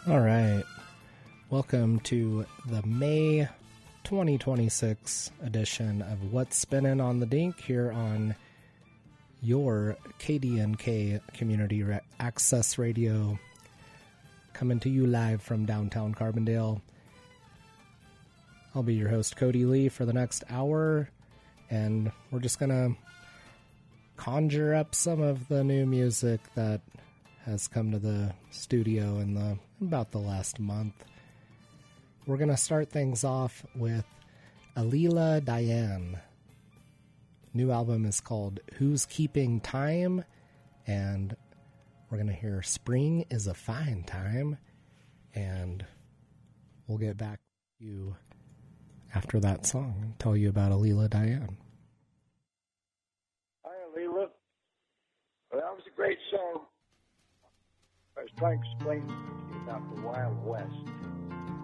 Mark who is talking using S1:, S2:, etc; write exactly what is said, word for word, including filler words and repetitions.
S1: All right. Welcome to the May twenty twenty-six edition of What's Spinning on the Dink here on your K D N K Community Re- Access Radio, coming to you live from downtown Carbondale. I'll be your host, Cody Lee, for the next hour, and we're just going to conjure up some of the new music that has come to the studio in the about the last month. We're going to start things off with Alila Diane. New album is called Who's Keeping Time, and we're going to hear Spring is a Fine Time, and we'll get back to you after that song and tell you about Alila Diane.
S2: Hi, Alila. Well, that was a great song. I was trying to explain to you about the Wild West.